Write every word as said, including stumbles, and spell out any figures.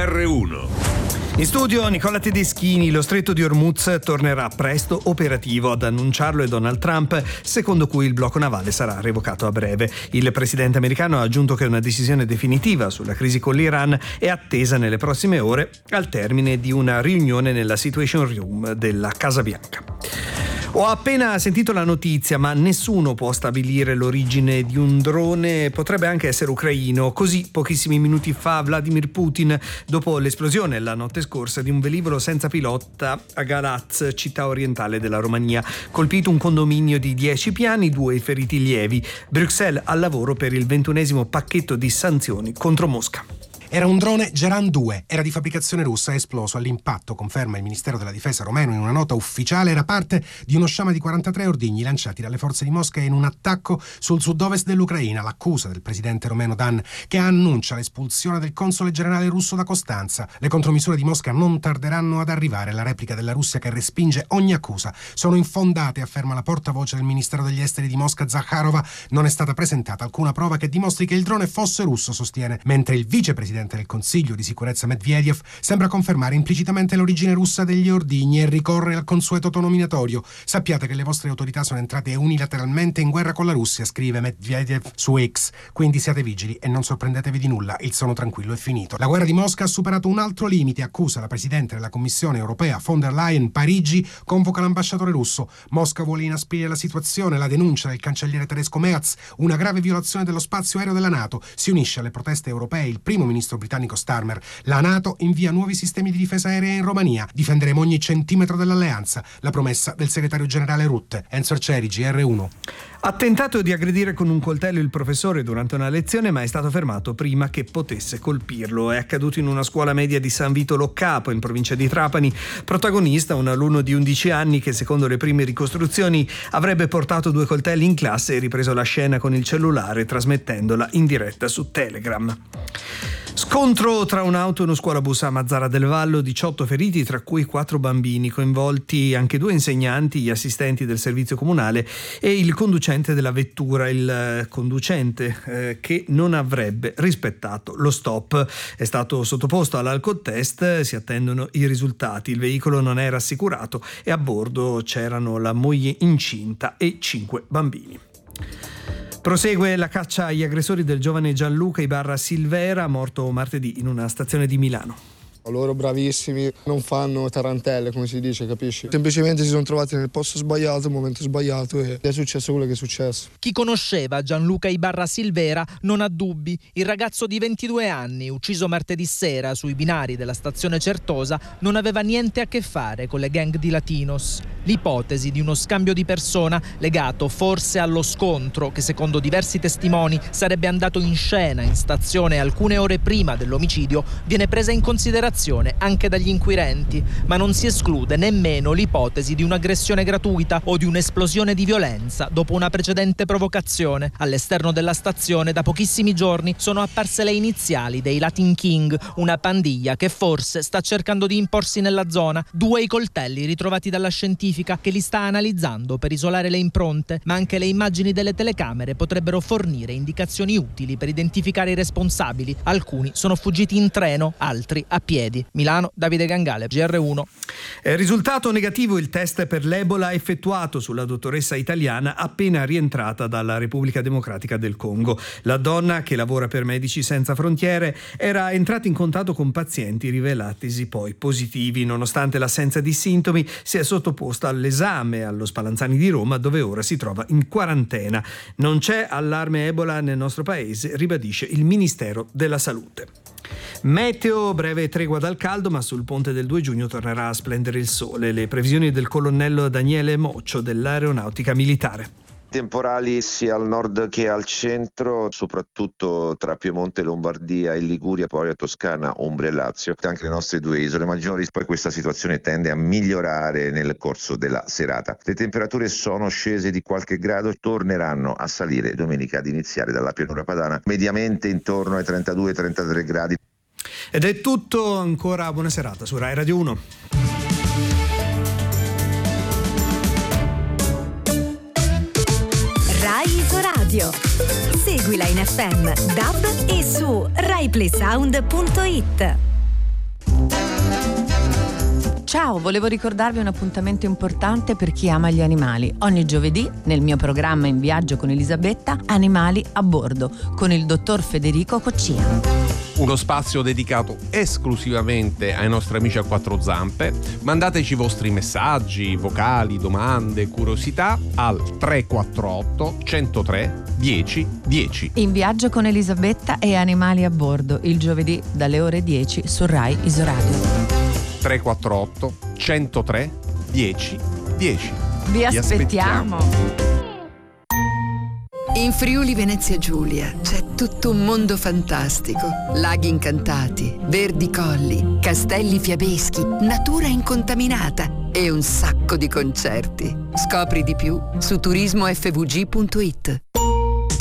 R uno. In studio Nicola Tedeschini. Lo stretto di Hormuz tornerà presto operativo, ad annunciarlo è Donald Trump, secondo cui il blocco navale sarà revocato a breve. Il presidente americano ha aggiunto che una decisione definitiva sulla crisi con l'Iran è attesa nelle prossime ore al termine di una riunione nella Situation Room della Casa Bianca. Ho appena sentito la notizia, ma nessuno può stabilire l'origine di un drone, potrebbe anche essere ucraino. Così, pochissimi minuti fa, Vladimir Putin, dopo l'esplosione la notte scorsa di un velivolo senza pilota a Galaz, città orientale della Romania. Colpito un condominio di dieci piani, due feriti lievi. Bruxelles al lavoro per il ventunesimo pacchetto di sanzioni contro Mosca. Era un drone Geran due, era di fabbricazione russa, è esploso all'impatto, conferma il Ministero della Difesa romeno in una nota ufficiale. Era parte di uno sciame di quarantatré ordigni lanciati dalle forze di Mosca in un attacco sul sud-ovest dell'Ucraina. L'accusa del presidente romeno Dan, che annuncia l'espulsione del console generale russo da Costanza. Le contromisure di Mosca non tarderanno ad arrivare. La replica della Russia che respinge ogni accusa sono infondate, afferma la portavoce del Ministero degli Esteri di Mosca, Zakharova. Non è stata presentata alcuna prova che dimostri che il drone fosse russo, sostiene, mentre il vicepresidente del Consiglio di sicurezza Medvedev sembra confermare implicitamente l'origine russa degli ordigni e ricorre al consueto tono minatorio. Sappiate che le vostre autorità sono entrate unilateralmente in guerra con la Russia, scrive Medvedev su X, quindi siate vigili e non sorprendetevi di nulla, il sonno tranquillo è finito. La guerra di Mosca ha superato un altro limite, accusa la presidente della Commissione europea von der Leyen. Parigi convoca l'ambasciatore russo. Mosca vuole inasprire la situazione, la denuncia del cancelliere tedesco Merz, una grave violazione dello spazio aereo della NATO. Si unisce alle proteste europee il primo ministro britannico Starmer. La NATO invia nuovi sistemi di difesa aerea in Romania. Difenderemo ogni centimetro dell'alleanza. La promessa del segretario generale Rutte. Enzo Arcieri, G R uno. Ha tentato di aggredire con un coltello il professore durante una lezione, ma è stato fermato prima che potesse colpirlo. È accaduto in una scuola media di San Vito Lo Capo, in provincia di Trapani. Protagonista un alunno di undici anni che, secondo le prime ricostruzioni, avrebbe portato due coltelli in classe e ripreso la scena con il cellulare, trasmettendola in diretta su Telegram. Scontro tra un'auto e uno scuolabus a Mazzara del Vallo, diciotto feriti, tra cui quattro bambini, coinvolti anche due insegnanti, gli assistenti del servizio comunale e il conducente della vettura. Il conducente eh, che non avrebbe rispettato lo stop è stato sottoposto all'alcotest, si attendono i risultati. Il veicolo non era assicurato e a bordo c'erano la moglie incinta e cinque bambini. Prosegue la caccia agli aggressori del giovane Gianluca Ibarra Silvera, morto martedì in una stazione di Milano. Loro bravissimi, non fanno tarantelle, come si dice, capisci? Semplicemente si sono trovati nel posto sbagliato, al momento sbagliato e è successo quello che è successo. Chi conosceva Gianluca Ibarra Silvera non ha dubbi. Il ragazzo di ventidue anni, ucciso martedì sera sui binari della stazione Certosa, non aveva niente a che fare con le gang di Latinos. L'ipotesi di uno scambio di persona legato forse allo scontro che, secondo diversi testimoni, sarebbe andato in scena in stazione alcune ore prima dell'omicidio viene presa in considerazione anche dagli inquirenti, ma non si esclude nemmeno l'ipotesi di un'aggressione gratuita o di un'esplosione di violenza dopo una precedente provocazione. All'esterno della stazione da pochissimi giorni sono apparse le iniziali dei Latin King, una pandiglia che forse sta cercando di imporsi nella zona. Due i coltelli ritrovati dalla scientifica che li sta analizzando per isolare le impronte, ma anche le immagini delle telecamere potrebbero fornire indicazioni utili per identificare i responsabili. Alcuni sono fuggiti in treno, altri a piedi. Milano, Davide Gangale, G R uno. È risultato negativo il test per l'Ebola effettuato sulla dottoressa italiana appena rientrata dalla Repubblica Democratica del Congo. La donna, che lavora per Medici Senza Frontiere, era entrata in contatto con pazienti rivelatisi poi positivi. Nonostante l'assenza di sintomi, si è sottoposta all'esame allo Spallanzani di Roma, dove ora si trova in quarantena. Non c'è allarme Ebola nel nostro paese, ribadisce il Ministero della Salute. Meteo, breve tregua dal caldo, ma sul ponte del due giugno tornerà a splendere il sole. Le previsioni del colonnello Daniele Moccio dell'Aeronautica Militare. Temporali sia al nord che al centro, soprattutto tra Piemonte, Lombardia e Liguria, poi a Toscana, Umbria e Lazio, anche le nostre due isole maggiori. Poi questa situazione tende a migliorare nel corso della serata. Le temperature sono scese di qualche grado, torneranno a salire domenica ad iniziare dalla pianura padana, mediamente intorno ai trentadue trentatré gradi. Ed è tutto, ancora buona serata su Rai Radio uno. Rai Isoradio. Seguila in F M, D A B e su rai play sound punto it. Ciao, volevo ricordarvi un appuntamento importante per chi ama gli animali. Ogni giovedì, nel mio programma In viaggio con Elisabetta, Animali a bordo, con il dottor Federico Coccina. Uno spazio dedicato esclusivamente ai nostri amici a quattro zampe. Mandateci i vostri messaggi, vocali, domande, curiosità al tre quattro otto, centotré, dieci dieci. In viaggio con Elisabetta e Animali a bordo, il giovedì dalle ore dieci su Rai Isoradio. tre quattro otto, centotré, dieci dieci. Vi, Vi aspettiamo. aspettiamo. In Friuli Venezia Giulia c'è tutto un mondo fantastico. Laghi incantati, verdi colli, castelli fiabeschi, natura incontaminata e un sacco di concerti. Scopri di più su turismo f v g punto i t.